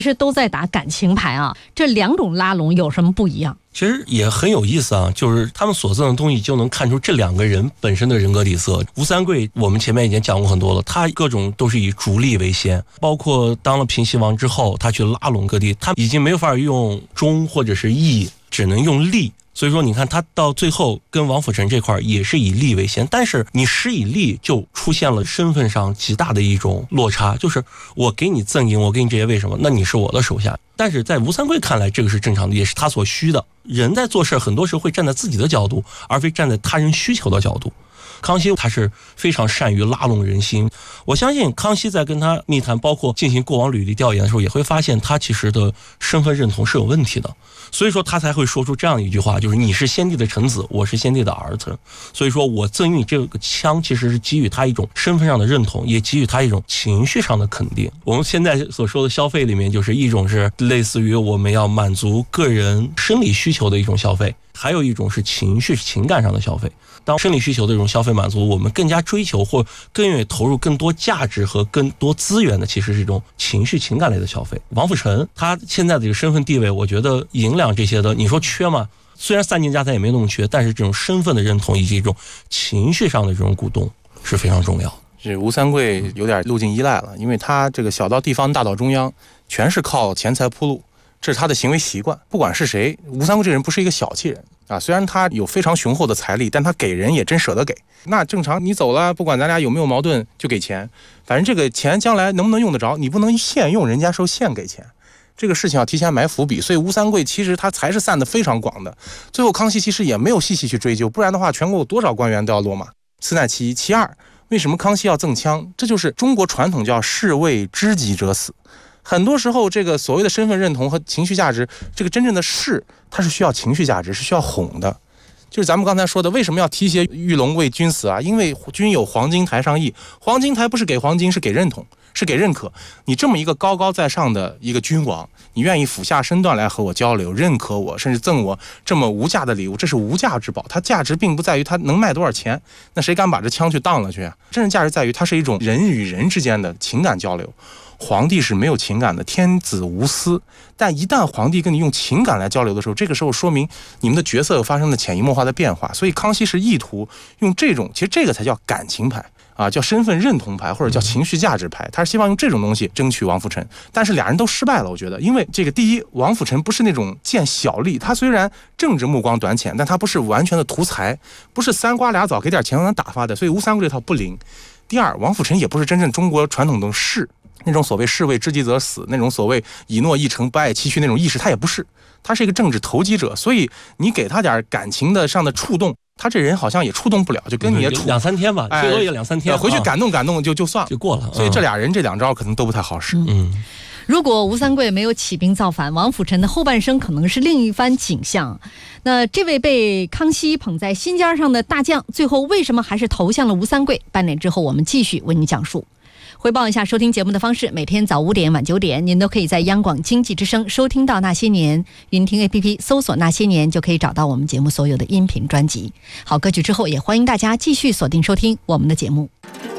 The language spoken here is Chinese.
是都在打感情牌啊，这两种拉拢有什么不一样？ 其实也很有意思啊，就是他们所赠的东西就能看出这两个人本身的人格底色。吴三桂我们前面已经讲过很多了，他各种都是以逐利为先，包括当了平西王之后，他去拉拢各地，他已经没法用忠或者是义，只能用利。所以说你看他到最后跟王辅臣这块也是以利为先，但是你施以利就出现了身份上极大的一种落差，就是我给你赠银，我给你这些为什么？那你是我的手下。但是在吴三桂看来这个是正常的，也是他所需的。人在做事很多时候会站在自己的角度，而非站在他人需求的角度。康熙他是非常善于拉拢人心，我相信康熙在跟他密谈，包括进行过往履历调研的时候，也会发现他其实的身份认同是有问题的，所以说他才会说出这样一句话，就是你是先帝的臣子，我是先帝的儿子，所以说我赠予你这个枪，其实是给予他一种身份上的认同，也给予他一种情绪上的肯定。我们现在所说的消费里面，就是一种是类似于我们要满足个人生理需求的一种消费，还有一种是情绪情感上的消费。当生理需求的这种消费满足，我们更加追求或更愿意投入更多价值和更多资源的，其实是一种情绪情感类的消费。王辅臣他现在的这个身份地位，我觉得银两这些的，你说缺吗？虽然散尽家财也没那么缺，但是这种身份的认同以及这种情绪上的这种鼓动是非常重要的。 是吴三桂有点路径依赖了，因为他这个小到地方大到中央，全是靠钱财铺路，这是他的行为习惯。不管是谁，吴三桂这人不是一个小气人啊，虽然他有非常雄厚的财力，但他给人也真舍得给。那正常你走了，不管咱俩有没有矛盾就给钱，反正这个钱将来能不能用得着，你不能现用，人家说现给钱，这个事情要提前埋伏笔。所以吴三桂其实他财是散得非常广的，最后康熙其实也没有细细去追究，不然的话全国有多少官员都要落马。此乃其一。其二，为什么康熙要赠枪？这就是中国传统叫士为知己者死。很多时候这个所谓的身份认同和情绪价值，这个真正的士它是需要情绪价值，是需要哄的。就是咱们刚才说的，为什么要提携玉龙为君死啊？因为君有黄金台上意，黄金台不是给黄金，是给认同，是给认可。你这么一个高高在上的一个君王，你愿意俯下身段来和我交流，认可我，甚至赠我这么无价的礼物，这是无价之宝。它价值并不在于它能卖多少钱，那谁敢把这枪去当了去啊？真正价值在于它是一种人与人之间的情感交流。皇帝是没有情感的，天子无私，但一旦皇帝跟你用情感来交流的时候，这个时候说明你们的角色有发生了潜移默化的变化。所以康熙是意图用这种，其实这个才叫感情牌啊，叫身份认同牌，或者叫情绪价值牌。他是希望用这种东西争取王辅臣，但是俩人都失败了。我觉得，因为这个第一，王辅臣不是那种见小利，他虽然政治目光短浅，但他不是完全的图财，不是三瓜俩枣给点钱让他打发的，所以吴三桂这套不灵。第二，王辅臣也不是真正中国传统的士。那种所谓士为知己者死，那种所谓以诺议诚不爱戚区那种意识，他也不是，他是一个政治投机者。所以你给他点感情的上的触动，他这人好像也触动不了，就跟你也处两三天吧，最多也两三天， 回去感动感动就算了， 就过了。 所以这俩人这两招可能都不太好使。 如果吴三桂没有起兵造反，王辅臣的后半生可能是另一番景象。那这位被康熙捧在心尖上的大将，最后为什么还是投向了吴三桂？半点之后我们继续为您讲述。汇报一下收听节目的方式，每天早5点晚9点您都可以在央广经济之声收听到那些年，云听 APP 搜索那些年就可以找到我们节目所有的音频专辑。好，歌曲之后也欢迎大家继续锁定收听我们的节目。